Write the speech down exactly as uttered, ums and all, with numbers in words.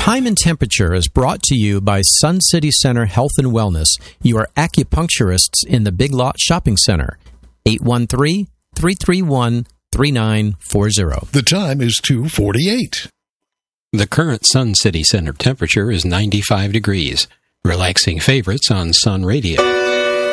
Time and Temperature is brought to you by Sun City Center Health and Wellness, your acupuncturists in the Big Lot Shopping Center. eight one three, three three one, three nine four zero. The time is two forty-eight. The current Sun City Center temperature is ninety-five degrees. Relaxing favorites on Sun Radio.